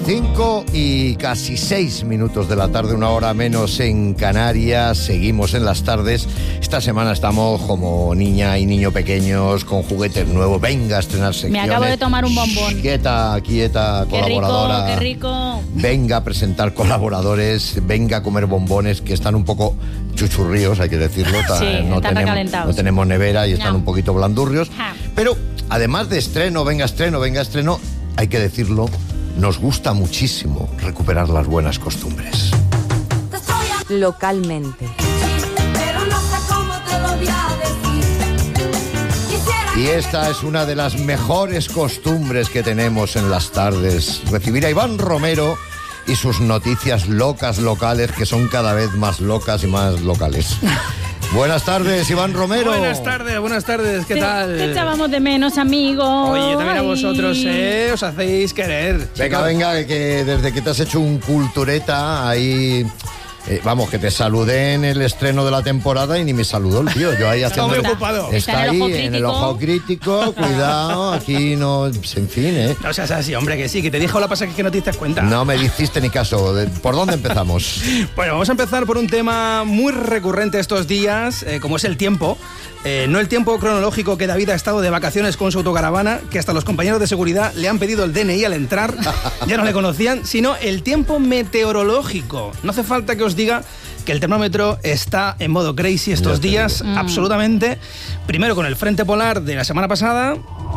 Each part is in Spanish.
5 y casi 6 minutos de la tarde, una hora menos en Canarias. Seguimos en las tardes. Esta semana estamos como niña y niño pequeños con juguetes nuevos. Venga a estrenar secciones. Me acabo de tomar un bombón. Quieta, colaboradora. Qué rico. Venga a presentar colaboradores. Venga a comer bombones que están un poco chuchurríos, hay que decirlo. Sí, están recalentados. No tenemos nevera y están un poquito blandurrios. Ja. Pero además de estreno, hay que decirlo, nos gusta muchísimo recuperar las buenas costumbres. Localmente. Y esta es una de las mejores costumbres que tenemos en las tardes. Recibir a Iván Romero y sus noticias locas locales, que son cada vez más locas y más locales. Buenas tardes, Iván Romero. Buenas tardes, ¿qué tal? Te echábamos de menos, amigo. Oye, también a vosotros, os hacéis querer. Venga, que desde que te has hecho un cultureta ahí... vamos, que te saludé en el estreno de la temporada y ni me saludó el tío. Yo ahí haciendo... Está muy ocupado. Está ahí en el ojo crítico, cuidado, aquí no... En fin, No seas así, hombre, que sí, que te dije la pasa que no te diste cuenta. No me hiciste ni caso. ¿Por dónde empezamos? Bueno, vamos a empezar por un tema muy recurrente estos días, como es el tiempo. No el tiempo cronológico que David ha estado de vacaciones con su autocaravana, que hasta los compañeros de seguridad le han pedido el DNI al entrar, ya no le conocían, sino el tiempo meteorológico. No hace falta que os diga que el termómetro está en modo crazy estos días, absolutamente. Primero con el frente polar de la semana pasada.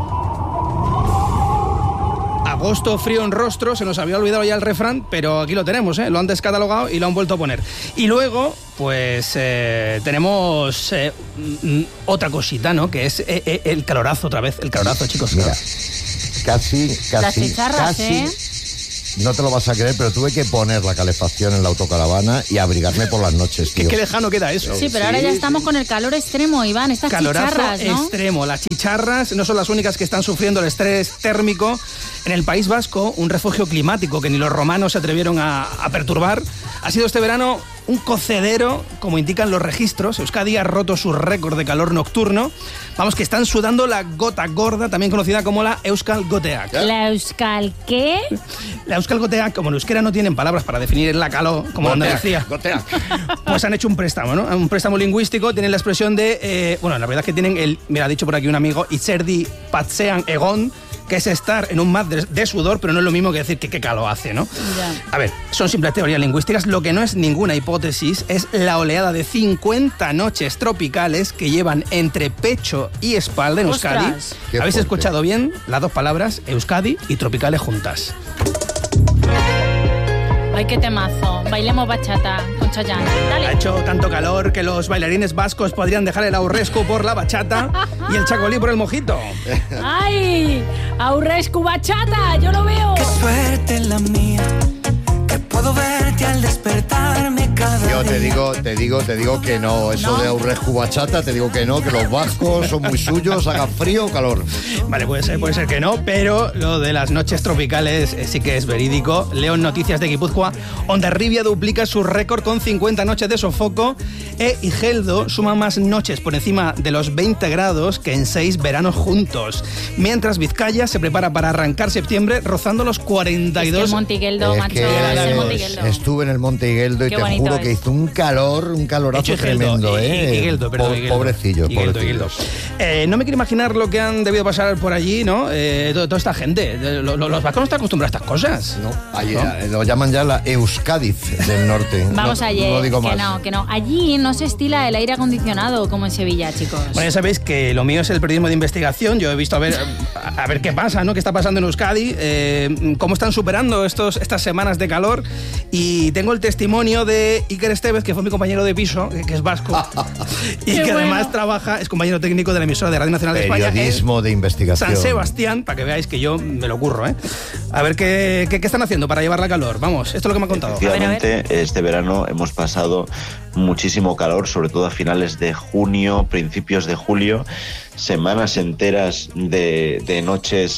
Agosto frío en rostro, se nos había olvidado ya el refrán, pero aquí lo tenemos, lo han descatalogado y lo han vuelto a poner. Y luego, pues tenemos otra cosita, ¿no? Que es el calorazo otra vez, el calorazo, chicos. Mira, casi, Las chicharras, no te lo vas a creer, pero tuve que poner la calefacción en la autocaravana y abrigarme por las noches, tío. Qué lejano queda eso. Sí, pero ahora ya estamos con el calor extremo, Iván, estas Calorazo chicharras, ¿no? extremo. Las chicharras no son las únicas que están sufriendo el estrés térmico. En el País Vasco, un refugio climático que ni los romanos se atrevieron a perturbar, ha sido este verano un cocedero, como indican los registros. Euskadi ha roto su récord de calor nocturno. Vamos, que están sudando la gota gorda, también conocida como la Euskal Goteak. ¿La Euskal qué? La Euskal Goteak, como en euskera no tienen palabras para definir la calor, como Andalucía, pues han hecho un préstamo, ¿no? Un préstamo lingüístico. Tienen la expresión de... la verdad es que tienen me lo ha dicho por aquí un amigo, Itzerdi Patsean Egon, que es estar en un mar de sudor, pero no es lo mismo que decir que qué calor hace, ¿no? Ya. A ver, son simples teorías lingüísticas. Lo que no es ninguna hipótesis es la oleada de 50 noches tropicales que llevan entre pecho y espalda en Euskadi. ¡Ostras! ¿Habéis escuchado bien las dos palabras, Euskadi y tropicales juntas? Ay, qué temazo. Bailemos bachata con Chayanne. Dale. Ha hecho tanto calor que los bailarines vascos podrían dejar el aurrescu por la bachata y el chacolí por el mojito. ¡Ay! ¡Aurrescu bachata! ¡Yo lo veo! Qué suerte la mía, que puedo verte al despertarme cada Yo te día. digo que no. Eso de aurrescu bachata, te digo que no, que los vascos son muy suyos, haga frío o calor. Vale, puede ser que no, pero lo de las noches tropicales sí que es verídico. Leo en Noticias de Guipúzcoa, Hondarribia duplica su récord con 50 noches de sofoco e Igeldo suma más noches por encima de los 20 grados que en 6 veranos juntos. Mientras Vizcaya se prepara para arrancar septiembre rozando los 42. Es que el Monte Igeldo, macho, es el Monte Igeldo. Estuve en el Monte Igeldo y Qué te bonito juro que hizo un calorazo tremendo, Igeldo. Pobrecillos. No me quiero imaginar lo que han debido pasar por allí, ¿no? Toda esta gente. Los vascos no están acostumbrados a estas cosas. No, allí lo llaman ya la Euskadiz del norte. Vamos allí, no digo que más. no. Allí no se estila el aire acondicionado como en Sevilla, chicos. Bueno, ya sabéis que lo mío es el periodismo de investigación. Yo he visto a ver qué pasa, ¿no? ¿Qué está pasando en Euskadi? ¿Cómo están superando estas semanas de calor? Y tengo el testimonio de Iker Estevez, que fue mi compañero de piso, que es vasco, y que además es compañero técnico de la emisora de Radio Nacional de España. Periodismo de investigación. San Sebastián, para que veáis que yo me lo curro, ¿eh? A ver qué están haciendo para llevar la calor. Vamos, esto es lo que me han contado. Efectivamente, este verano hemos pasado muchísimo calor, sobre todo a finales de junio, principios de julio, semanas enteras de noches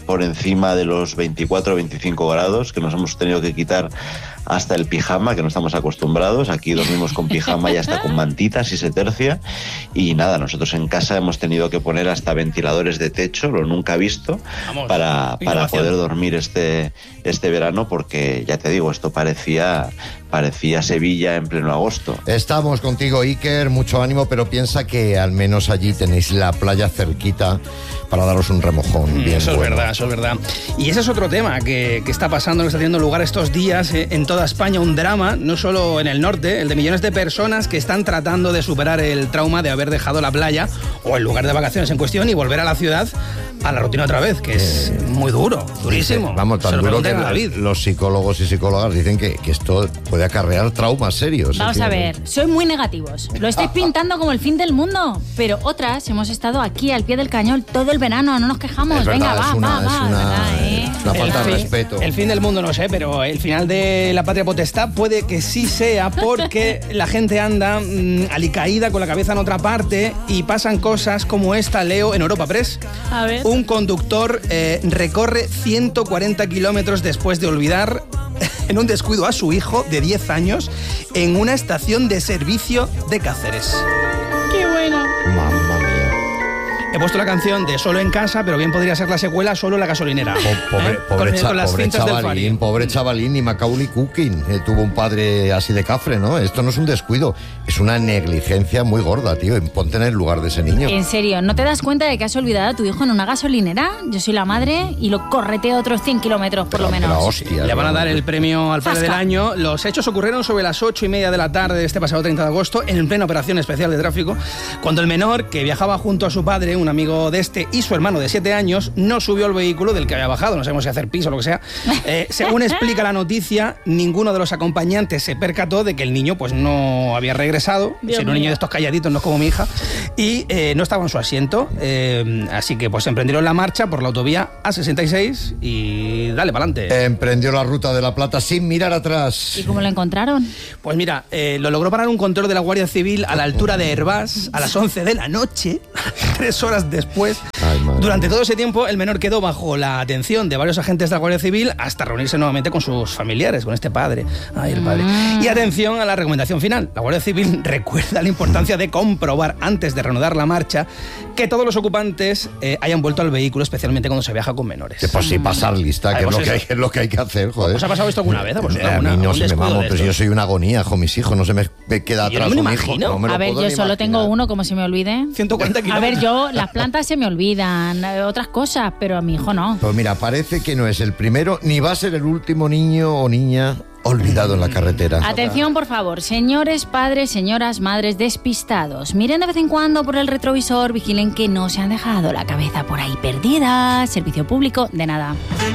por encima de los 24 o 25 grados, que nos hemos tenido que quitar hasta el pijama, que no estamos acostumbrados. Aquí dormimos con pijama y hasta con mantitas y se tercia. Y nada, nosotros en casa hemos tenido que poner hasta ventiladores de techo, lo nunca visto, para poder dormir este verano, porque ya te digo, esto parecía Sevilla en pleno agosto. Estamos contigo, Iker, mucho ánimo, pero piensa que al menos allí tenéis la playa cerquita para daros un remojón. Bien Eso bueno. es verdad. Y ese es otro tema que está pasando, que está teniendo lugar estos días en toda España, un drama, no solo en el norte, el de millones de personas que están tratando de superar el trauma de haber dejado la playa o el lugar de vacaciones en cuestión y volver a la ciudad, a la rutina otra vez, que es muy duro, durísimo. Vamos, tan duro que David. los psicólogos y psicólogas dicen que esto puede acarrear traumas serios. Vamos a ver, sois muy negativos. Lo estáis pintando como el fin del mundo. Pero otras hemos estado aquí al pie del cañón todo el verano, no nos quejamos. Es Venga, verdad, va. es una falta de respeto. El fin del mundo no sé, pero el final de la patria potestad puede que sí sea, porque la gente anda alicaída con la cabeza en otra parte y pasan cosas como esta, leo en Europa Press. A ver. Un conductor recorre 140 kilómetros después de olvidar en un descuido a su hijo de 10 años en una estación de servicio de Cáceres. ¡Qué bueno! Mamma mía. He puesto la canción de Solo en casa, pero bien podría ser la secuela Solo en la gasolinera. Con las cintas del Fari. Pobre chavalín, y Macaulay Culkin tuvo un padre así de cafre, ¿no? Esto no es un descuido, es una negligencia muy gorda, tío. Ponte en el lugar de ese niño. En serio, ¿no te das cuenta de que has olvidado a tu hijo en una gasolinera? Yo soy la madre y lo correteo otros 100 kilómetros por lo menos. La hostia. Le van a dar el premio al padre del Zasca. año. Los hechos ocurrieron sobre las 8:30 de la tarde de este pasado 30 de agosto, en plena operación especial de tráfico, cuando el menor, que viajaba junto a su padre, un amigo de este, y su hermano de 7 años, no subió al vehículo del que había bajado. No sabemos si hacer pis o lo que sea. Según explica la noticia, ninguno de los acompañantes se percató de que el niño pues no había regresado. Dios Era un niño de estos calladitos, no es como mi hija, y no estaba en su asiento. Así que pues emprendieron la marcha por la autovía A66 y dale para adelante. Emprendió la ruta de la Plata sin mirar atrás. ¿Y cómo lo encontraron? Pues mira, lo logró parar un control de la Guardia Civil a la altura de Hervás a las 11 de la noche, 3 horas después. Ay, madre. Durante todo ese tiempo, el menor quedó bajo la atención de varios agentes de la Guardia Civil hasta reunirse nuevamente con sus familiares, con este padre. Ay, el padre. Y atención a la recomendación final. La Guardia Civil recuerda la importancia de comprobar antes de reanudar la marcha que todos los ocupantes hayan vuelto al vehículo, especialmente cuando se viaja con menores. Que pues sí, pasar lista, que Pues es lo que hay que hacer, joder. ¿Os ha pasado esto alguna vez a vosotros? A mí no se me vamos, pero yo soy una agonía, con mis hijos, no se me queda Yo no atrás me lo un hijo. imagino. No me lo A ver, puedo yo ni solo tengo imaginar. uno, como se me olvide. 140 A kilómetros. ver, yo, las plantas se me olvidan, otras cosas, pero a mi hijo no. Pues mira, parece que no es el primero, ni va a ser el último niño o niña olvidado en la carretera. Atención, por favor, señores padres, señoras madres despistados. Miren de vez en cuando por el retrovisor, vigilen que no se han dejado la cabeza por ahí perdida. Servicio público, de nada.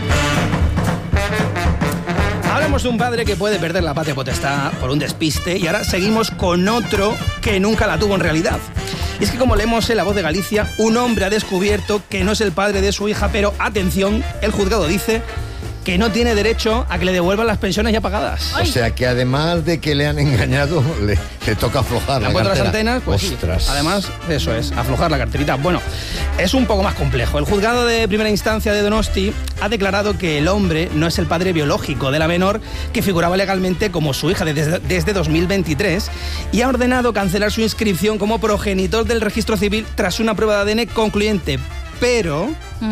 Hablamos de un padre que puede perder la patria potestad por un despiste, y ahora seguimos con otro que nunca la tuvo en realidad. Y es que, como leemos en La Voz de Galicia, un hombre ha descubierto que no es el padre de su hija, pero atención, el juzgado dice que no tiene derecho a que le devuelvan las pensiones ya pagadas. O sea que además de que le han engañado, le toca aflojar ¿Le la han puesto las cartera. antenas? Pues Ostras. sí. Además, eso es, aflojar la carterita. Bueno, es un poco más complejo. El juzgado de primera instancia de Donosti ha declarado que el hombre no es el padre biológico de la menor, que figuraba legalmente como su hija desde 2023, y ha ordenado cancelar su inscripción como progenitor del registro civil tras una prueba de ADN concluyente. Pero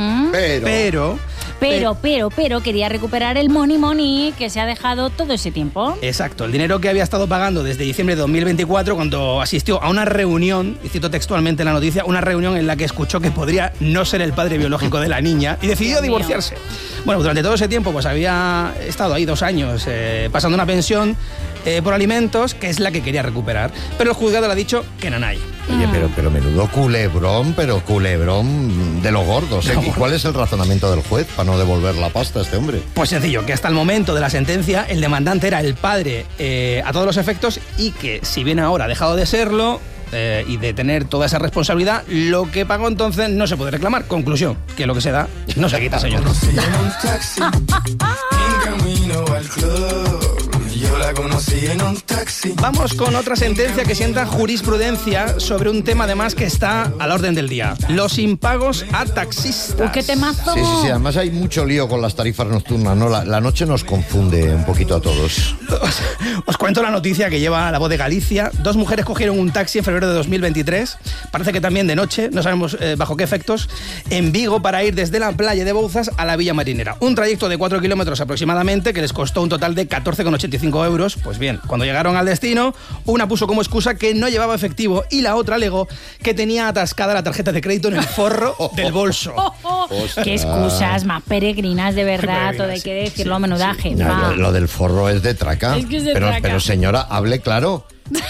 Pero quería recuperar el money que se ha dejado todo ese tiempo. exacto, el dinero que había estado pagando desde diciembre de 2024, cuando asistió a una reunión, y cito textualmente la noticia, una reunión en la que escuchó que podría no ser el padre biológico de la niña y decidió Dios mío. divorciarse. Bueno, durante todo ese tiempo pues había estado ahí 2 años pasando una pensión por alimentos, que es la que quería recuperar. Pero el juzgado le ha dicho que nanay. Oye, pero menudo culebrón de los gordos, ¿eh? ¿Y cuál es el razonamiento del juez para no devolver la pasta a este hombre? Pues sencillo, que hasta el momento de la sentencia el demandante era el padre a todos los efectos, y que si bien ahora ha dejado de serlo y de tener toda esa responsabilidad, lo que pagó entonces no se puede reclamar. Conclusión, que lo que se da no se quita, señor. Conocí en un taxi, en camino al club. Yo la conocí taxi, en un taxi. Vamos con otra sentencia que sienta jurisprudencia sobre un tema además que está a la orden del día. Los impagos a taxistas. ¡Qué temazo! Sí. Además hay mucho lío con las tarifas nocturnas, ¿no? La noche nos confunde un poquito a todos. Os cuento la noticia que lleva La Voz de Galicia. 2 mujeres cogieron un taxi en febrero de 2023. Parece que también de noche, no sabemos bajo qué efectos, en Vigo para ir desde la playa de Bouzas a la Villa Marinera. Un trayecto de 4 kilómetros aproximadamente que les costó un total de 14,85 euros. Pues bien, cuando llegaron al destino, una puso como excusa que no llevaba efectivo y la otra alegó que tenía atascada la tarjeta de crédito en el forro del bolso. ¡Qué excusas más peregrinas, de verdad! Todo hay que decirlo, menudaje. No, lo del forro es de traca. Es que es de traca. Pero señora, hable claro.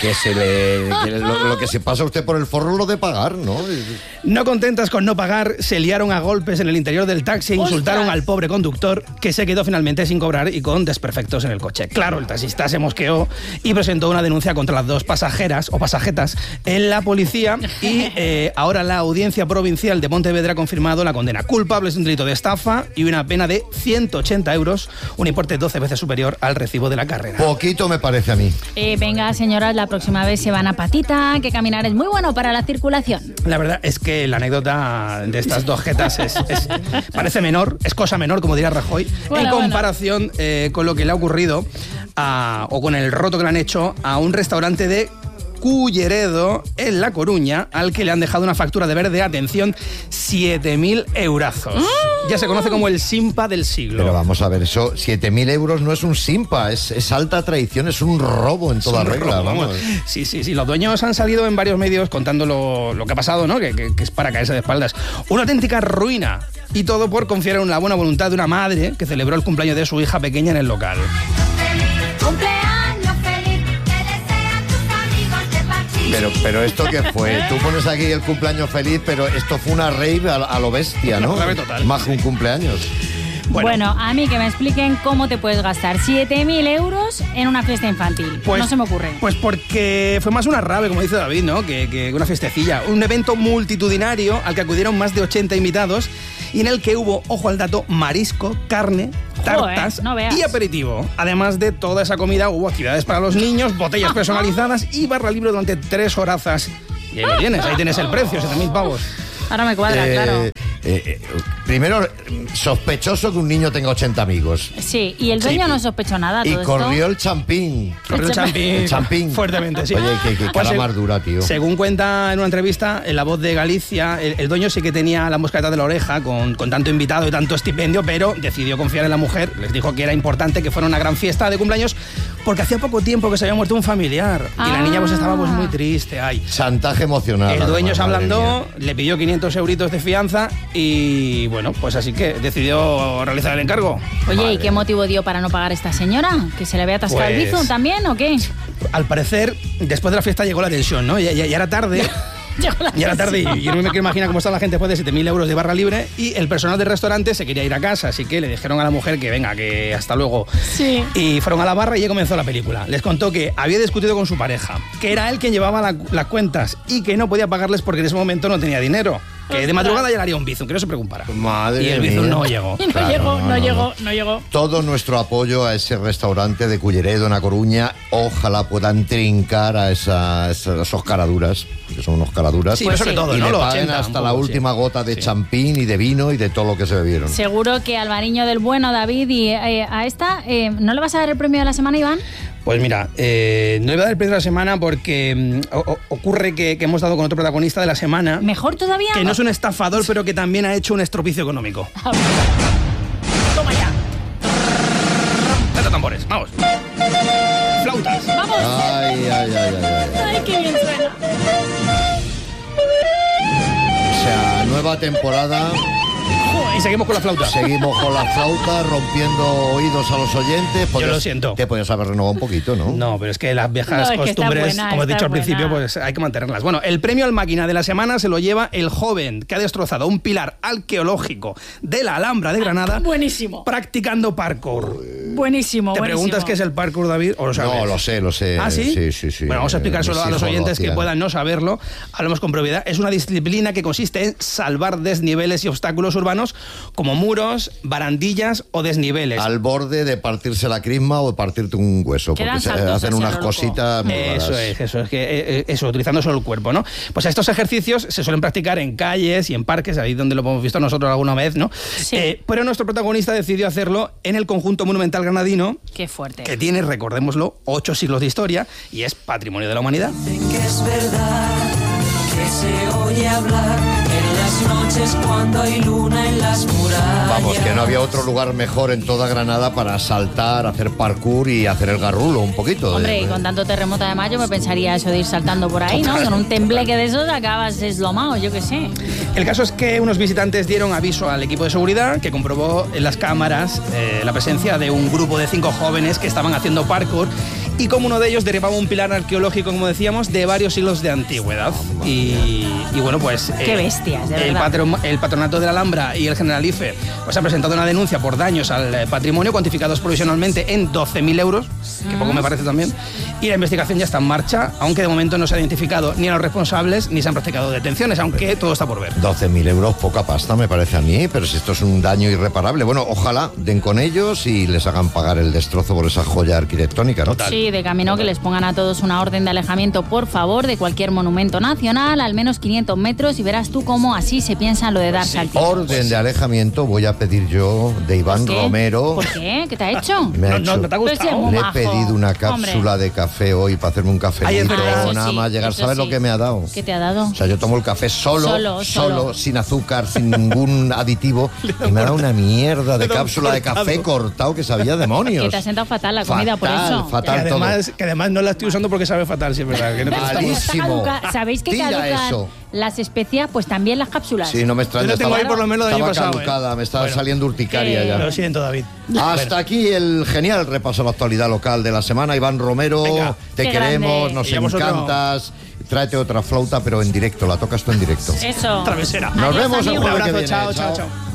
Lo que se pasa a usted por el forro lo de pagar, ¿no? No contentas con no pagar, se liaron a golpes en el interior del taxi e insultaron al pobre conductor, que se quedó finalmente sin cobrar y con desperfectos en el coche. Claro, el taxista se mosqueó y presentó una denuncia contra las 2 pasajeras o pasajetas en la policía y ahora la Audiencia Provincial de Pontevedra ha confirmado la condena. Culpables de un delito de estafa y una pena de 180 euros, un importe 12 veces superior al recibo de la carrera. Poquito me parece a mí. Venga, señoras, la próxima vez se van a patita, que caminar es muy bueno para la circulación. La verdad es que la anécdota de estas 2 jetas parece menor, es cosa menor, como diría Rajoy, en comparación con lo que le ha ocurrido o con el roto que le han hecho a un restaurante de Culleredo, en La Coruña, al que le han dejado una factura de verde, atención, 7.000 eurazos. Ya se conoce como el Simpa del siglo. Pero vamos a ver, eso, 7.000 euros no es un Simpa, es alta traición, es un robo en toda regla. Vamos. Sí, los dueños han salido en varios medios contando lo que ha pasado, ¿no? Que es para caerse de espaldas. Una auténtica ruina. Y todo por confiar en la buena voluntad de una madre que celebró el cumpleaños de su hija pequeña en el local. Pero ¿esto qué fue? Tú pones aquí el cumpleaños feliz, pero esto fue una rave a lo bestia, ¿no? Una rave total. Más que un cumpleaños. Bueno, a mí que me expliquen cómo te puedes gastar 7.000 euros en una fiesta infantil. No se me ocurre. Pues porque fue más una rave, como dice David, ¿no? Que una fiestecilla. Un evento multitudinario al que acudieron más de 80 invitados y en el que hubo, ojo al dato, marisco, carne, tartas y aperitivo. Además de toda esa comida, hubo actividades para los niños, botellas personalizadas y barra libre durante 3 horazas. Y ahí lo tienes, ahí tienes el precio, 7.000 pavos. Ahora me cuadra, claro. Primero, sospechoso que un niño tenga 80 amigos. Sí, y el dueño no sospechó nada. Y corrió el champín. El champín. Fuertemente, sí. Oye, qué cara más dura, tío. Según cuenta en una entrevista, en La Voz de Galicia, el dueño sí que tenía la mosca detrás de la oreja con tanto invitado y tanto estipendio, pero decidió confiar en la mujer. Les dijo que era importante que fuera una gran fiesta de cumpleaños porque hacía poco tiempo que se había muerto un familiar. Y la niña pues estaba muy triste. Chantaje emocional. El dueño se ablandó, le pidió 500 euritos de fianza y bueno, pues así que decidió realizar el encargo. Oye, ¿y qué motivo dio para no pagar esta señora? ¿Que se le había atascado el bizum también o qué? Al parecer, después de la fiesta llegó la tensión, ¿no? Ya era tarde. Y era tarde y yo no me quiero imaginar cómo está la gente después de 7.000 euros de barra libre y el personal del restaurante se quería ir a casa, así que le dijeron a la mujer que venga, que hasta luego. Sí. Y fueron a la barra y ya comenzó la película. Les contó que había discutido con su pareja, que era él quien llevaba las cuentas y que no podía pagarles porque en ese momento no tenía dinero. Que de madrugada ya le haría un bizum, que no se preocupara. Madre y el bizum no llegó. Y no llegó. Todo nuestro apoyo a ese restaurante de Culleredo en A Coruña. Ojalá puedan trincar a esos caraduras, que son unos caraduras. Sí, pues sobre todo, y ¿no? le paguen hasta la última gota de champín y de vino y de todo lo que se bebieron. Seguro que al Mariño del Bueno, David, y a esta, ¿no le vas a dar el premio de la semana, Iván? Pues mira, no le voy a dar el premio de la semana porque ocurre que hemos dado con otro protagonista de la semana. ¿Mejor todavía? Que no es un estafador, pero que también ha hecho un estropicio económico. ¡Toma ya! ¡Dale tambores! ¡Vamos! ¡Flautas! ¡Vamos! ¡Ay, qué bien suena! O sea, nueva temporada. Y seguimos con la flauta. Seguimos con la flauta, rompiendo oídos a los oyentes. Yo lo siento. Te podías haber renovado un poquito, ¿no? No, pero es que las viejas costumbres, como he dicho al principio, pues hay que mantenerlas. Bueno, el premio al máquina de la semana se lo lleva el joven que ha destrozado un pilar arqueológico de la Alhambra de Granada. Buenísimo. Practicando parkour. Buenísimo. ¿Te preguntas qué es el parkour, David? ¿O lo sabes? No, lo sé. ¿Ah, sí? Sí. Bueno, vamos a explicárselo a los oyentes que puedan no saberlo. Hablamos con propiedad. Es una disciplina que consiste en salvar desniveles y obstáculos urbanos como muros, barandillas o desniveles. Al borde de partirse la crisma o partirte un hueso, Quedan porque se saltos hacen hacia unas lo loco. cositas muy raras. Eso, utilizando solo el cuerpo, ¿no? Pues estos ejercicios se suelen practicar en calles y en parques, ahí donde lo hemos visto nosotros alguna vez, ¿no? Sí. Pero nuestro protagonista decidió hacerlo en el conjunto monumental granadino, Qué fuerte. que tiene, recordémoslo, 8 siglos de historia y es patrimonio de la humanidad. Dicen que es verdad, que se oye hablar en las noches cuando hay luna en las murallas. Vamos, que no había otro lugar mejor en toda Granada para saltar, hacer parkour y hacer el garrulo un poquito. Hombre, y con tanto terremoto además yo me pensaría eso de ir saltando por ahí, ¿no? Con un tembleque de esos acabas deslomado, yo qué sé. El caso es que unos visitantes dieron aviso al equipo de seguridad, que comprobó en las cámaras la presencia de un grupo de 5 jóvenes que estaban haciendo parkour, y como uno de ellos derribaba un pilar arqueológico, como decíamos, de varios siglos de antigüedad. Y bueno, pues... Qué bestias, de verdad. El Patronato de la Alhambra y el Generalife pues ha presentado una denuncia por daños al patrimonio cuantificados provisionalmente en 12.000 euros, que poco me parece también, y la investigación ya está en marcha, aunque de momento no se ha identificado ni a los responsables ni se han practicado detenciones, aunque todo está por ver. 12.000 euros, poca pasta me parece a mí, pero si esto es un daño irreparable, bueno, ojalá den con ellos y les hagan pagar el destrozo por esa joya arquitectónica, ¿no? Sí, de camino que les pongan a todos una orden de alejamiento, por favor, de cualquier monumento nacional, al menos 500 metros, y verás tú cómo así se piensa lo de dar saltitos. Orden de alejamiento voy a pedir yo de Iván ¿Por qué? Romero. ¿Por qué? ¿Qué te ha hecho? Me ha No hecho- te ha Pues gustado. es muy Le he majo. pedido una cápsula de café hoy para hacerme un cafelito, Ay, es verdad. Eso nada sí, más llegar. eso ¿Sabes sí. lo que me ha dado? ¿Qué te ha dado? O sea, yo tomo el café solo, sin azúcar, sin ningún aditivo, y me ha dado una mierda de Le da un cápsula de café cortado que sabía demonios. Que te ha sentado fatal la comida, por eso. Fatal todo. Que además no la estoy usando porque sabe fatal, si es verdad. Que no te gusta. Malísimo. Está caduca- ¿Sabéis que Tira caducan eso. las especias? Pues también las cápsulas. Sí, no me extraña. Yo lo tengo estaba- ahí por lo menos del año estaba pasado, caducada, me estaba Bueno. saliendo urticaria ya. Lo siento, David. Hasta aquí el genial repaso a la actualidad local de la semana. Iván Romero, Venga. te Qué queremos, grande. nos Y a vosotros. encantas. Tráete otra flauta, pero en directo, la tocas tú en directo. Eso. Travesera. Nos Adiós, vemos el amigos. Un jueves que abrazo, viene. chao, chao, chao.